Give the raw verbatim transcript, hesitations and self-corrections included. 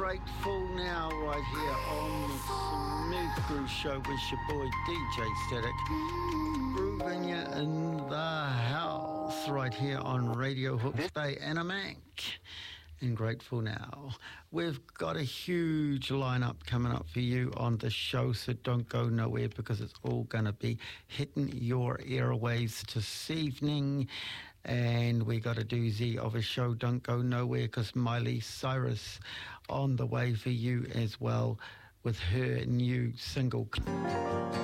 Grateful Now right here on the Smooth Groove Show with your boy D J Static. Grooving you in the house right here on Radio Hooks Bay and a Mank. And Grateful Now. We've got a huge lineup coming up for you on the show, so don't go nowhere because it's all going to be hitting your airwaves this evening. And we got a doozy of a show. Don't go nowhere because Miley Cyrus on the way for you as well with her new single.